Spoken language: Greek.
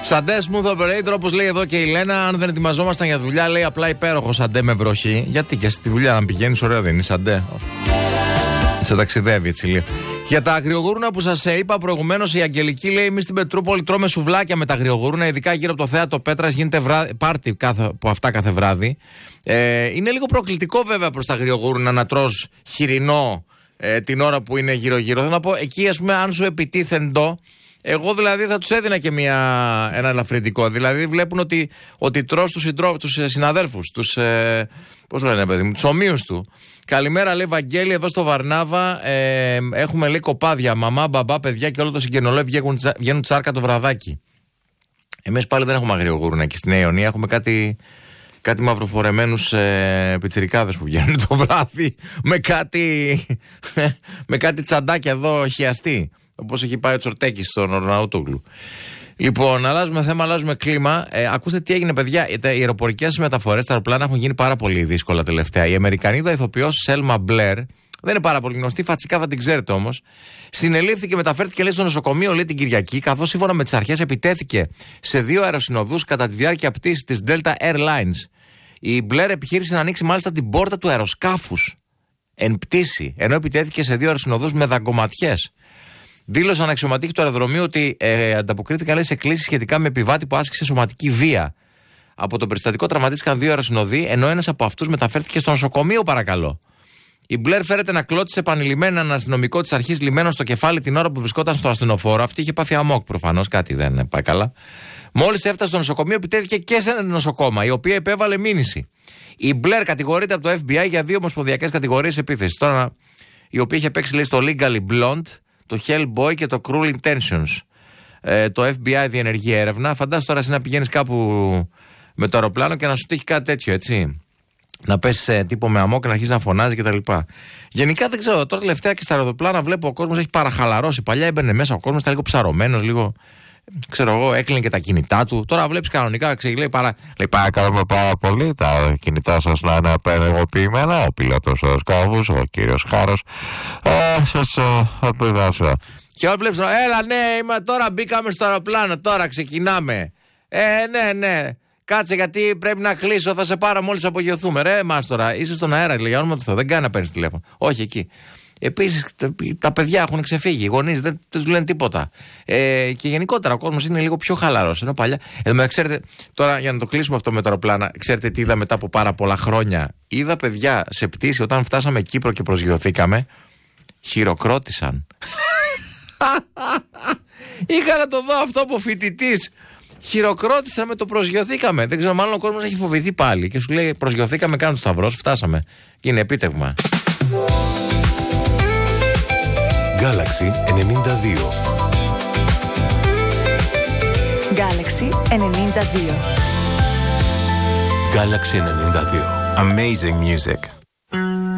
Σαντέ smooth operator, όπως λέει εδώ και η Λένα. Αν δεν ετοιμαζόμασταν για δουλειά, λέει απλά υπέροχο σαντέ με βροχή. Γιατί και στη δουλειά, να πηγαίνεις, ωραία δεν είναι σαντέ. Σε ταξιδεύει έτσι λίγο. Για τα αγριογούρουνα που σας είπα προηγουμένως, η Αγγελική λέει: εμείς στην Πετρούπολη τρώμε σουβλάκια με τα αγριογούρουνα, ειδικά γύρω από το θέατρο Πέτρας. Γίνεται πάρτι από αυτά κάθε βράδυ. Είναι λίγο προκλητικό βέβαια προς τα αγριογούρουνα να τρως χοιρινό την ώρα που είναι γύρω-γύρω. Θέλω να πω, εκεί ας πούμε, αν σου επιτίθεντο, εγώ δηλαδή θα τους έδινα και ένα ελαφρυντικό. Δηλαδή βλέπουν ότι τρως τους συναδέλφους, πώς λένε παιδί μου, τους ομοίους του. Καλημέρα, λέει Βαγγέλη, εδώ στο Βαρνάβα. Έχουμε, λέει, κοπάδια, μαμά, μπαμπά, παιδιά και όλο το συγκενολέ βγαίνουν τσάρκα το βραδάκι. Εμείς πάλι δεν έχουμε αγριογούρουνα εκεί στην Αιωνία. Έχουμε κάτι μαυροφορεμένους πιτσιρικάδες που βγαίνουν το βράδυ με κάτι τσαντάκια εδώ χιαστή. Όπως έχει πάει ο Τσορτέκης στον Ορναούτογλου. Λοιπόν, αλλάζουμε θέμα, αλλάζουμε κλίμα. Ακούστε τι έγινε, παιδιά. Οι αεροπορικές μεταφορές, τα αεροπλάνα έχουν γίνει πάρα πολύ δύσκολα τελευταία. Η Αμερικανίδα ηθοποιός Σέλμα Μπλερ, δεν είναι πάρα πολύ γνωστή, φατσικά θα την ξέρετε όμως, συνελήφθη και μεταφέρθηκε, λέει, στο νοσοκομείο, λέει, την Κυριακή, καθώς σύμφωνα με τις αρχές επιτέθηκε σε 2 αεροσυνοδούς κατά τη διάρκεια πτήσης της Delta Airlines. Η Μπλερ επιχείρησε να ανοίξει μάλιστα την πόρτα του αεροσκάφους εν πτήση, ενώ επιτέθηκε σε 2 αεροσυνοδούς με δαγκωματιές. Δήλωσαν αξιωματικοί του αεροδρομίου ότι ανταποκρίθηκαν, λέει, σε κλήσεις σχετικά με επιβάτη που άσκησε σωματική βία. Από το περιστατικό τραυματίστηκαν 2 αεροσυνοδοί, ενώ ένας από αυτούς μεταφέρθηκε στο νοσοκομείο, παρακαλώ. Η Μπλερ φέρεται να κλώτησε επανειλημμένα έναν αστυνομικό της αρχής λυμμένο στο κεφάλι την ώρα που βρισκόταν στο ασθενοφόρο. Αυτή είχε πάθει αμόκ προφανώς, κάτι δεν πάει καλά. Μόλις έφτασε στο νοσοκομείο, επιτέθηκε και σε ένα νοσοκόμα, η οποία επέβαλε μήνυση. Η Μπλερ κατηγορείται από το FBI για 2 ομοσπονδιακές κατηγορίες επίθεσης. Τώρα, η οποία είχε παίξει, λέει, στο Legally Blonde, το Hellboy και το Cruel Intentions. Το FBI διενεργεί έρευνα. Φαντάσου τώρα εσύ να πηγαίνεις κάπου με το αεροπλάνο και να σου τύχει κάτι τέτοιο, έτσι. Να πέσει τύπο με αμόκ και να αρχίσει να φωνάζει κτλ. Γενικά δεν ξέρω, τώρα τελευταία και στα αεροπλάνα βλέπω ο κόσμος έχει παραχαλαρώσει. Παλιά έμπαινε μέσα ο κόσμος, ήταν λίγο ψαρωμένος, λίγο. Ξέρω εγώ, έκλεινε και τα κινητά του. Τώρα βλέπεις κανονικά, λέει παρακαλούμε πάρα πολύ τα κινητά σας να είναι απενεργοποιημένα. Ο πιλότος αεροσκάφους, ο κύριος Χάρος, σας απεδάσω. Και όταν βλέπεις, έλα ναι, τώρα μπήκαμε στο αεροπλάνο, τώρα ξεκινάμε. Ναι. Κάτσε γιατί πρέπει να κλείσω, θα σε πάρω μόλις απογειωθούμε. Ρε Μάστορα, είσαι στον αέρα, λέει, για όνομα του Θεού, δεν κάνει να παίρνεις τηλέφωνο. Όχι εκεί. Επίσης, τα παιδιά έχουν ξεφύγει. Οι γονείς δεν τους λένε τίποτα. Και γενικότερα ο κόσμος είναι λίγο πιο χαλαρός. Ενώ παλιά. Ξέρετε, τώρα για να το κλείσουμε αυτό με τα αεροπλάνα, ξέρετε τι είδα μετά από πάρα πολλά χρόνια. Είδα παιδιά σε πτήση όταν φτάσαμε Κύπρο και προσγειωθήκαμε. Χειροκρότησαν. Είχα να το δω αυτό από φοιτητής. Χειροκρότησαν με το προσγειωθήκαμε. Δεν ξέρω, μάλλον ο κόσμος έχει φοβηθεί πάλι. Και σου λέει προσγειωθήκαμε, κάνω το σταυρό, φτάσαμε. Και είναι επίτευγμα. Galaxy 92. Galaxy 92. Galaxy 92. Amazing music.